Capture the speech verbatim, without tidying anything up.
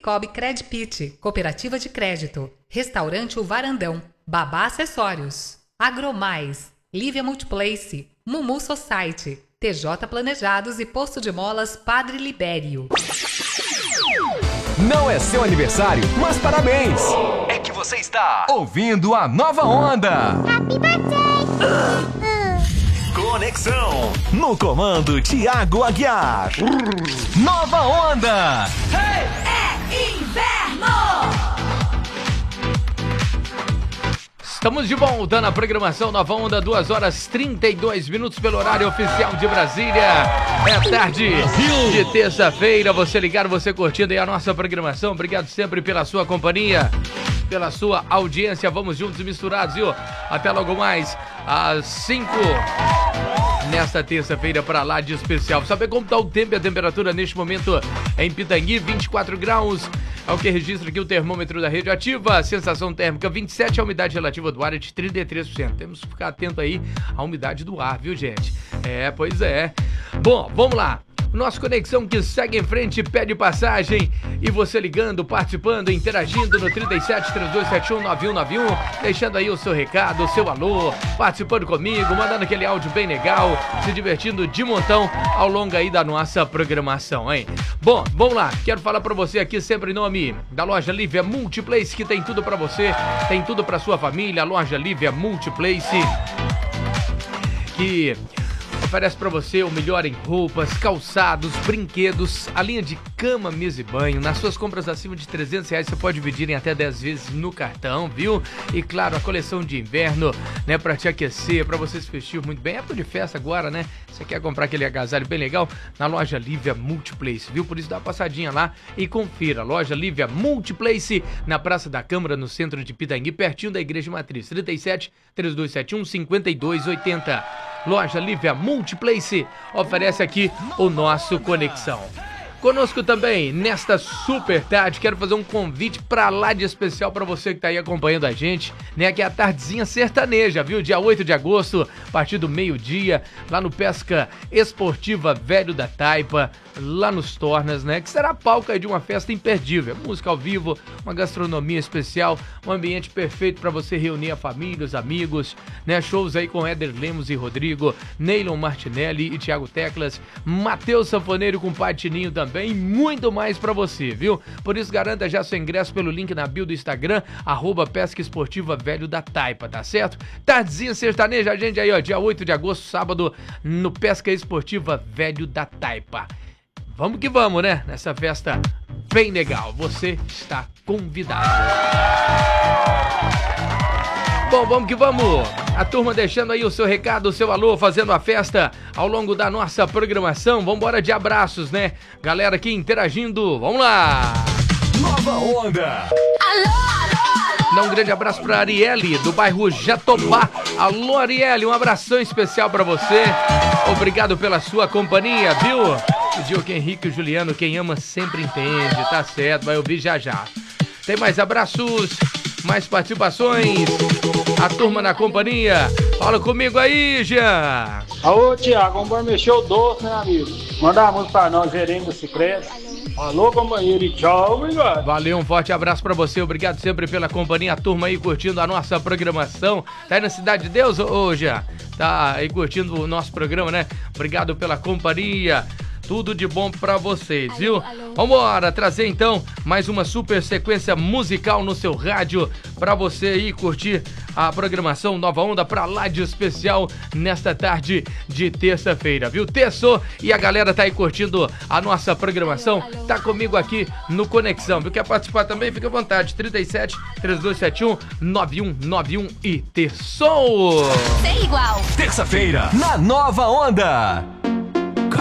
Cicobi Credpit, Cooperativa de Crédito, Restaurante O Varandão, Babá Acessórios, Agromais, Lívia Multiplace, Mumu Society, T J Planejados e Posto de Molas Padre Libério. Não é seu aniversário, mas parabéns! É que você está ouvindo a Nova Onda! Happy birthday! Conexão, no comando Thiago Aguiar. Nova Onda! Hey! É inverno! Estamos de volta na programação Nova Onda, duas horas e trinta e dois minutos pelo horário oficial de Brasília. É tarde de terça-feira, você ligado, você curtindo aí a nossa programação. Obrigado sempre pela sua companhia, pela sua audiência. Vamos juntos e misturados, viu? Até logo mais às cinco nesta terça-feira para lá de especial. Saber como está o tempo e a temperatura neste momento em Pitangui, vinte e quatro graus. É o que registra aqui o termômetro da Rede Ativa. Sensação térmica vinte e sete, a umidade relativa do ar é de trinta e três por cento. Temos que ficar atento aí à umidade do ar, viu, gente? É, pois é. Bom, vamos lá. Nossa conexão que segue em frente, pede passagem. E você ligando, participando, interagindo no trinta e sete, trinta e dois setenta e um, nove um nove um, deixando aí o seu recado, o seu alô, participando comigo, mandando aquele áudio bem legal, se divertindo de montão ao longo aí da nossa programação, hein? Bom, vamos lá, quero falar pra você aqui sempre em nome da loja Lívia Multiplace, que tem tudo pra você, tem tudo pra sua família. A loja Lívia Multiplace, que oferece pra você o melhor em roupas, calçados, brinquedos, a linha de cama, mesa e banho. Nas suas compras acima de trezentos reais você pode dividir em até dez vezes no cartão, viu? E claro, a coleção de inverno, né, pra te aquecer, pra você se vestir muito bem. É época de festa agora, né? Você quer comprar aquele agasalho bem legal? Na loja Lívia Multiplace, viu? Por isso dá uma passadinha lá e confira. Loja Lívia Multiplace, na Praça da Câmara, no centro de Pitangui, pertinho da Igreja Matriz. trinta e sete, trinta e dois setenta e um, cinquenta e dois oitenta. Loja Lívia Multiplace oferece aqui o nosso Conexão. Conosco também, nesta super tarde, quero fazer um convite pra lá de especial pra você que tá aí acompanhando a gente, né? Que é a tardezinha sertaneja, viu? Dia oito de agosto, a partir do meio-dia, lá no Pesca Esportiva Velho da Taipa, lá nos Tornas, né? Que será a palco aí de uma festa imperdível. Música ao vivo, uma gastronomia especial, um ambiente perfeito pra você reunir a família, os amigos, né? Shows aí com Éder Lemos e Rodrigo, Neylon Martinelli e Thiago Teclas, Matheus Sanfoneiro com Pai Tininho também. Também muito mais pra você, viu? Por isso garanta já seu ingresso pelo link na bio do Instagram, arroba Pesca Esportiva Velho da Taipa, tá certo? Tardezinha sertaneja, a gente aí, ó, dia oito de agosto, sábado, no Pesca Esportiva Velho da Taipa. Vamos que vamos, né? Nessa festa bem legal, você está convidado. Bom, vamos que vamos. A turma deixando aí o seu recado, o seu alô, fazendo a festa ao longo da nossa programação. Vambora de abraços, né? Galera aqui interagindo, vamos lá! Nova Onda! Alô, alô, alô! Dá um grande abraço pra Arielle, do bairro Jatobá. Alô, Arielle, um abração especial pra você. Obrigado pela sua companhia, viu? Pediu que Henrique e Juliano, quem ama sempre entende, tá certo, vai ouvir já já. Tem mais abraços, mais participações. A turma na companhia. Fala comigo aí, Jean. Alô, Thiago, vamos mexer o doce, né, amigo? Manda a música pra nós, gerente do Cicredo. Alô, companheiro, e tchau, obrigado. Valeu, um forte abraço pra você. Obrigado sempre pela companhia. A turma aí curtindo a nossa programação. Tá aí na Cidade de Deus, ô, Jean? Tá aí curtindo o nosso programa, né? Obrigado pela companhia. Tudo de bom pra vocês, alô, viu? Alô. Vambora trazer então mais uma super sequência musical no seu rádio pra você aí curtir a programação Nova Onda pra lá de especial nesta tarde de terça-feira, viu? Terçou e a galera tá aí curtindo a nossa programação, alô, alô. Tá comigo aqui no Conexão, viu? Quer participar também? Fica à vontade, trinta e sete, trinta e dois setenta e um, nove um nove um e terçou! Sem igual! Terça-feira, na Nova Onda!